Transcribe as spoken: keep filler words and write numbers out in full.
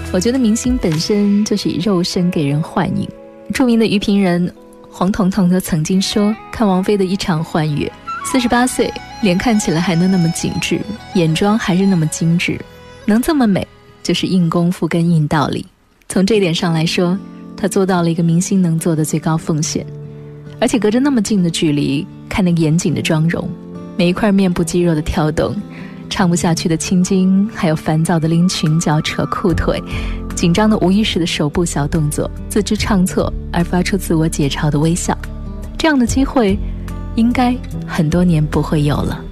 我觉得明星本身就是以肉身给人幻影。著名的娱评人黄彤彤就曾经说，看王菲的一场幻乐，四十八岁，脸看起来还能那么紧致，眼妆还是那么精致，能这么美，就是硬功夫跟硬道理。从这一点上来说，她做到了一个明星能做的最高奉献。而且隔着那么近的距离看那个严谨的妆容，每一块面部肌肉的跳动，唱不下去的青筋，还有烦躁的拎裙角扯裤腿，紧张的无意识的手部小动作，自知唱错而发出自我解嘲的微笑，这样的机会应该很多年不会有了。